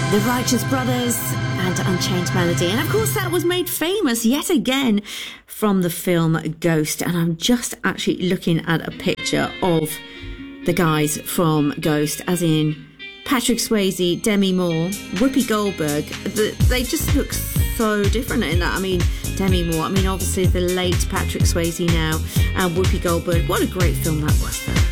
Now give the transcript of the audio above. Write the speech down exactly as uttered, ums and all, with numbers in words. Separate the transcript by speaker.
Speaker 1: The Righteous Brothers and Unchained Melody. And of course that was made famous yet again from the film Ghost. And I'm just actually looking at a picture of the guys from Ghost, as in Patrick Swayze, Demi Moore, Whoopi Goldberg. They just look so different in that. I mean, Demi Moore, I mean, obviously the late Patrick Swayze now, and Whoopi Goldberg. What a great film that was, though.